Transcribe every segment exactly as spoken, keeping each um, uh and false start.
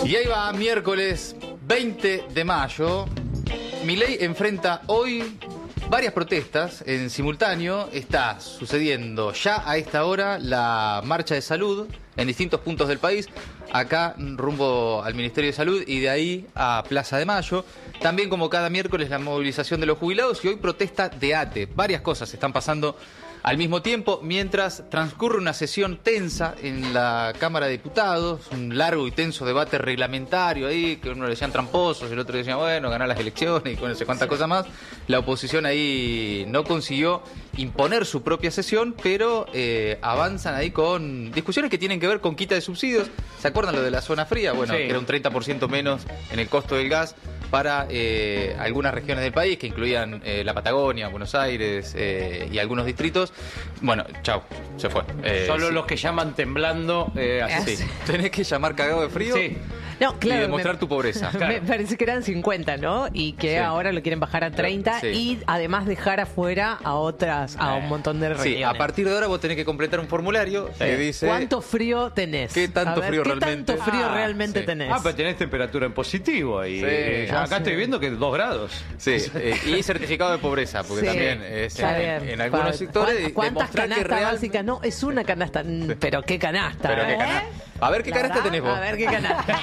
Y ahí va, miércoles veinte de mayo. Milei enfrenta hoy varias protestas en simultáneo. Está sucediendo ya a esta hora la marcha de salud en distintos puntos del país. Acá rumbo al Ministerio de Salud y de ahí a Plaza de Mayo. También, como cada miércoles, la movilización de los jubilados y hoy protesta de ATE. Varias cosas están pasando al mismo tiempo, mientras transcurre una sesión tensa en la Cámara de Diputados, un largo y tenso debate reglamentario ahí, que uno le decían tramposos, el otro decía, bueno, ganar las elecciones y con no sé cuántas sí. cosas más. La oposición ahí no consiguió imponer su propia sesión, pero eh, avanzan ahí con discusiones que tienen que ver con quita de subsidios. ¿Se acuerdan lo de la zona fría? Bueno, sí. que era un treinta por ciento menos en el costo del gas para eh, algunas regiones del país, que incluían eh, la Patagonia, Buenos Aires eh, y algunos distritos. Bueno, chau, se fue. Eh, Solo sí. los que llaman temblando, eh, así. Sí. Tenés que llamar cagado de frío. Sí. No, claro, y demostrar me, tu pobreza. Me parece que eran cincuenta, ¿no? Y que sí. ahora lo quieren bajar a treinta sí. y además dejar afuera a otras, a un montón de regiones. Sí, a partir de ahora vos tenés que completar un formulario sí. que dice... ¿Cuánto frío tenés? ¿Qué tanto ver, frío ¿qué realmente? tanto frío ah, realmente sí. tenés? Ah, pero tenés temperatura en positivo ahí. Sí. Eh, acá sí. estoy viendo que dos grados. Sí, eh, y certificado de pobreza, porque sí. también es en, en, en algunos sectores... ¿Cuántas canastas real... básicas? No, es una canasta. Sí. Pero qué canasta. Pero qué ¿eh? canasta. A ver qué ¿La canasta da? tenés vos. A ver qué canasta.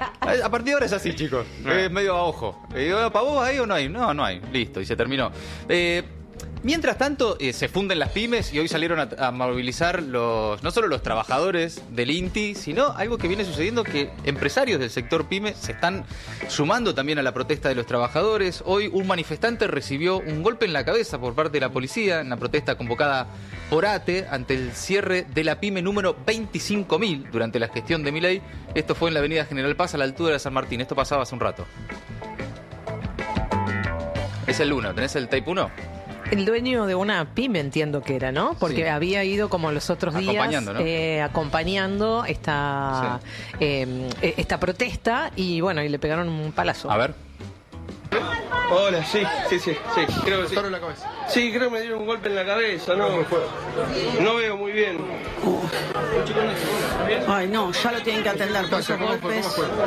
A partir de ahora es así, chicos. Es medio a ojo. ¿Para vos hay o no hay? No, no hay. Listo, y se terminó. Eh... Mientras tanto, eh, se funden las pymes y hoy salieron a, a movilizar los no solo los trabajadores del INTI, sino algo que viene sucediendo, que empresarios del sector pyme se están sumando también a la protesta de los trabajadores. Hoy un manifestante recibió un golpe en la cabeza por parte de la policía en la protesta convocada por ATE ante el cierre de la pyme número veinticinco mil durante la gestión de Milei. Esto fue en la avenida General Paz a la altura de San Martín. Esto pasaba hace un rato. Es el uno. ¿Tenés el tape uno? El dueño de una pyme, entiendo que era, ¿no? Porque sí. había ido como los otros días acompañando, ¿no? eh, acompañando esta, sí. eh, esta protesta y bueno, y le pegaron un palazo. A ver. Hola, sí, sí, sí, sí. Creo que sí. en la cabeza. Sí, creo que me dieron un golpe en la cabeza, ¿no? No veo muy bien. Uh. Ay, no, ya lo tienen que atender por esos golpes.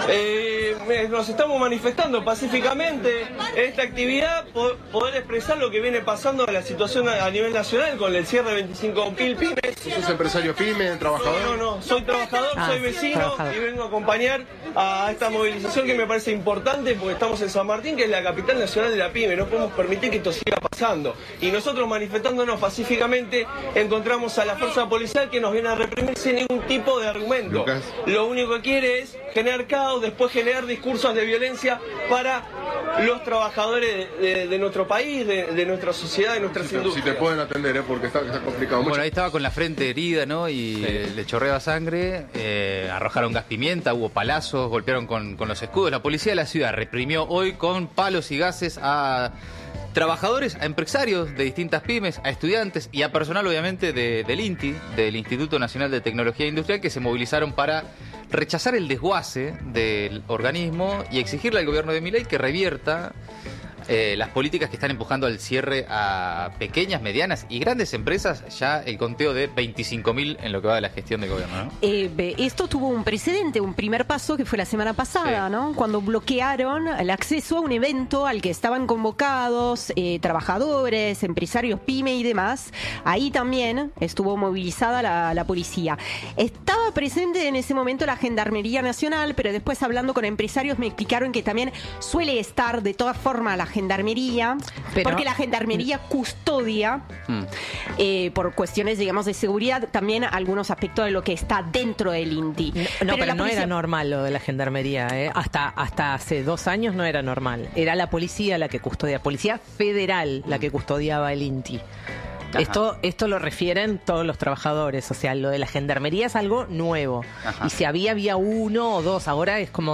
Eh, nos estamos manifestando pacíficamente en esta actividad, poder expresar lo que viene pasando en la situación a nivel nacional con el cierre de veinticinco mil pymes. ¿Sos empresario pyme, trabajador? No, no, no, soy trabajador, ah, soy vecino trabajador. Y vengo a acompañar a esta movilización que me parece importante porque estamos en San Martín, que es la capital nacional de la pyme. No podemos permitir que esto siga pasando. Y nosotros, manifestándonos pacíficamente, encontramos a la fuerza policial que nos viene a reprimir sin ningún tipo de argumento. Lucas. Lo único que quiere es generar caos, después generar discursos de violencia para los trabajadores de, de, de nuestro país, de, de nuestra sociedad, de nuestras si industrias. Te, si te pueden atender, ¿eh? Porque está, está complicado mucho. Bueno, ahí estaba con la frente herida, ¿no? Y sí. eh, le chorreaba sangre, eh, arrojaron gas pimienta, hubo palazos, golpearon con, con los escudos. La policía de la ciudad reprimió hoy con palos y gases a trabajadores, a empresarios de distintas pymes, a estudiantes y a personal, obviamente, de, del INTI, del Instituto Nacional de Tecnología Industrial, que se movilizaron para rechazar el desguace del organismo y exigirle al gobierno de Milei que revierta Eh, las políticas que están empujando al cierre a pequeñas, medianas y grandes empresas. Ya el conteo de veinticinco mil en lo que va de la gestión del gobierno, ¿no? Eh, esto tuvo un precedente, un primer paso que fue la semana pasada, sí. ¿no? Cuando bloquearon el acceso a un evento al que estaban convocados eh, trabajadores, empresarios, pyme y demás. Ahí también estuvo movilizada la, la policía. Estaba presente en ese momento la Gendarmería Nacional, pero después, hablando con empresarios, me explicaron que también suele estar de todas formas la Gendarmería, pero, porque la Gendarmería custodia mm. eh, por cuestiones, digamos, de seguridad, también algunos aspectos de lo que está dentro del INTI. No, pero, pero no policía... era normal lo de la Gendarmería, ¿eh? Hasta, hasta hace dos años no era normal. Era la policía la que custodia, Policía Federal la que custodiaba el INTI. Esto, esto lo refieren todos los trabajadores, o sea, lo de la Gendarmería es algo nuevo. Ajá. Y si había, había uno o dos, ahora es como